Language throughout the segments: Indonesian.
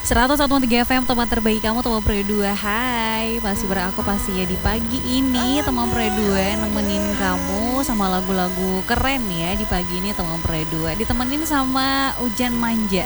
101,3 FM, teman terbaik kamu, teman Pro 2. Hai, masih bareng aku pasti ya di pagi ini, teman Pro 2, nemenin kamu sama lagu-lagu keren ya di pagi ini, teman Pro 2. Ditemenin sama hujan manja.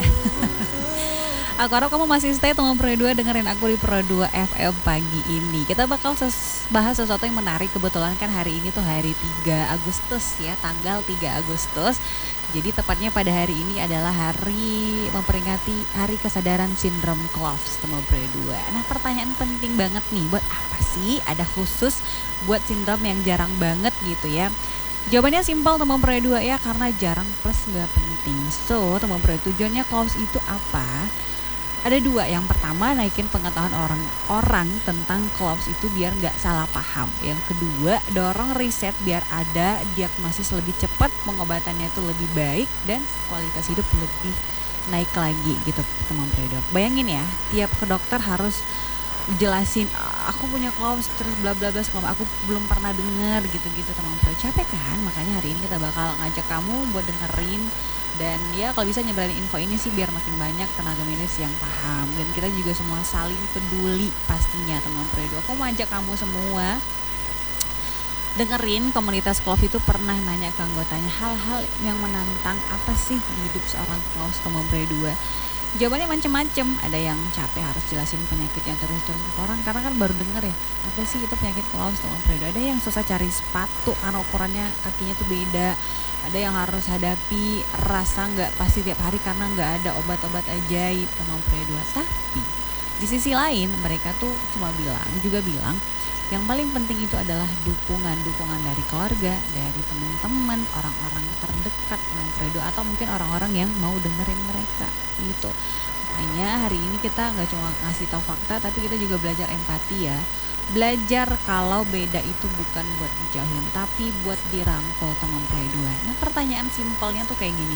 Aku harap kamu masih stay, teman Pro 2, dengerin aku di Pro 2 FM pagi ini. Kita bakal bahas sesuatu yang menarik. Kebetulan kan hari ini tuh hari 3 Agustus ya, tanggal 3 Agustus. Jadi tepatnya pada hari ini adalah hari memperingati Hari Kesadaran Sindrom Kloves, teman Pro 2. Nah, pertanyaan penting banget nih, buat apa sih ada khusus buat sindrom yang jarang banget gitu ya? Jawabannya simpel, teman Pro 2 ya, karena jarang plus gak penting. So, teman Pro, tujuannya Kloves itu apa? Ada dua. Yang pertama, naikin pengetahuan orang-orang tentang Kloves itu biar nggak salah paham. Yang kedua, dorong riset biar ada diagnosis lebih cepat, pengobatannya itu lebih baik, dan kualitas hidup lebih naik lagi gitu, teman Predok. Bayangin ya, tiap ke dokter harus jelasin aku punya Kloves terus bla bla bla, selama aku belum pernah denger gitu-gitu, teman Pro. Capek kan? Makanya hari ini kita bakal ngajak kamu buat dengerin. Dan ya kalau bisa nyebarin info ini sih biar makin banyak tenaga medis yang paham. Dan kita juga semua saling peduli pastinya, teman Predo. Aku mau ajak kamu semua dengerin. Komunitas Kloves itu pernah nanya ke anggotanya hal-hal yang menantang apa sih di hidup seorang Kloves, teman Predo. Jawabannya macam-macam. Ada yang capek harus jelasin penyakitnya terus-terus ke orang karena kan baru denger ya, apa sih itu penyakit Kloves, teman Predo. Ada yang susah cari sepatu karena ukurannya kakinya tuh beda. Ada yang harus hadapi rasa nggak pasti tiap hari karena nggak ada obat-obat ajaib, teman Pro 2. Tapi di sisi lain mereka tuh juga bilang yang paling penting itu adalah dukungan dari keluarga, dari teman-teman, orang-orang terdekat, teman Pro 2, atau mungkin orang-orang yang mau dengerin mereka gitu. Makanya hari ini kita nggak cuma ngasih tahu fakta, tapi kita juga belajar empati ya. Belajar kalau beda itu bukan buat dijauhin, tapi buat dirangkul, teman Pro 2. Nah, pertanyaan simpelnya tuh kayak gini,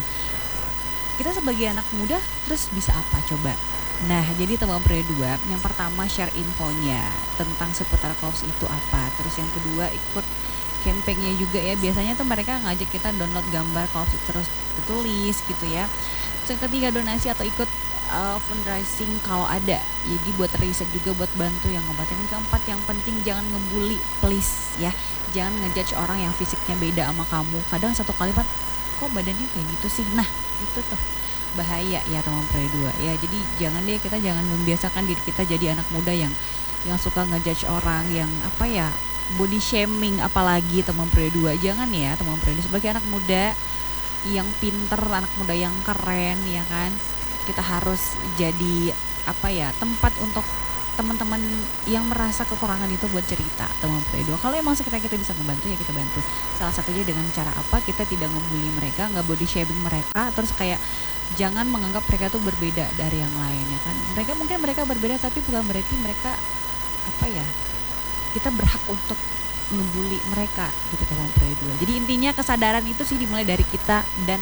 kita sebagai anak muda terus bisa apa coba? Nah, jadi teman Pro 2, yang pertama share infonya tentang seputar Kloves itu apa. Terus yang kedua ikut campaignnya juga ya. Biasanya tuh mereka ngajak kita download gambar Kloves terus ditulis gitu ya. Terus yang ketiga donasi atau ikut fundraising kalau ada. Jadi buat riset juga, buat bantu yang ngobatin. Keempat, yang penting jangan ngebully, please ya. Jangan ngejudge orang yang fisiknya beda sama kamu. Kadang satu kalimat, kok badannya kayak gitu sih. Nah, itu tuh bahaya ya, teman Pro 2 ya. Jadi kita jangan membiasakan diri kita jadi anak muda yang suka ngejudge orang, yang apa ya, body shaming apalagi, teman Pro 2. Jangan ya, teman Pro 2. Sebagai anak muda yang pinter, anak muda yang keren ya kan, kita harus jadi apa ya, tempat untuk teman-teman yang merasa kekurangan itu buat cerita, teman Pro 2. Kalau emang sekitar kita bisa membantu ya kita bantu. Salah satunya dengan cara apa? Kita tidak membuli mereka, nggak body shaming mereka, terus kayak jangan menganggap mereka tuh berbeda dari yang lain ya kan. Mereka berbeda, tapi bukan berarti mereka apa ya, kita berhak untuk membuli mereka gitu, teman Pro 2. Jadi intinya kesadaran itu sih dimulai dari kita dan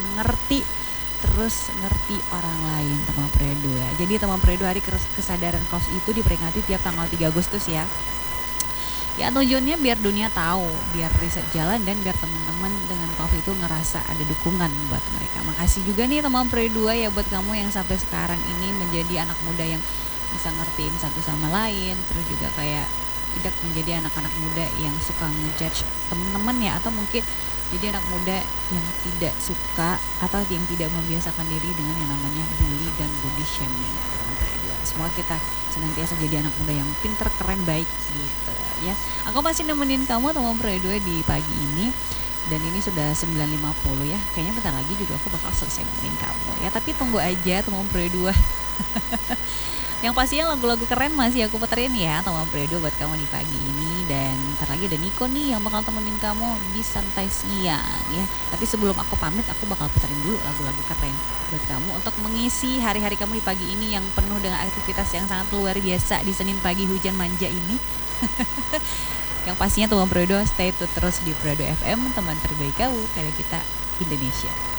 terus ngerti orang lain, teman Pro 2. Jadi teman Pro 2, Hari Kesadaran Kloves itu diperingati tiap tanggal 3 Agustus ya. Ya tujuannya biar dunia tahu, biar riset jalan, dan biar teman-teman dengan Kloves itu ngerasa ada dukungan buat mereka. Makasih juga nih teman Pro 2 ya buat kamu yang sampai sekarang ini menjadi anak muda yang bisa ngertiin satu sama lain, terus juga kayak tidak menjadi anak-anak muda yang suka ngejudge teman-teman ya, atau mungkin jadi anak muda yang tidak suka atau yang tidak membiasakan diri dengan yang namanya bully dan body shaming. Semoga kita senantiasa jadi anak muda yang pinter, keren, baik gitu ya. Aku masih nemenin kamu, teman Pro 2, di pagi ini. Dan ini sudah 9.50 ya. Kayaknya bentar lagi juga aku bakal selesai nemenin kamu ya. Tapi tunggu aja, teman Pro 2. Yang pastinya lagu-lagu keren masih aku puterin ya, teman Pro 2, buat kamu di pagi ini. Dan ntar lagi ada Niko nih yang bakal temenin kamu di santai siang ya. Tapi sebelum aku pamit, aku bakal puterin dulu lagu-lagu keren buat kamu untuk mengisi hari-hari kamu di pagi ini yang penuh dengan aktivitas yang sangat luar biasa di Senin pagi hujan manja ini. Yang pastinya teman Pro 2, stay terus di Pro 2 FM, teman terbaik kamu, karena kita Indonesia.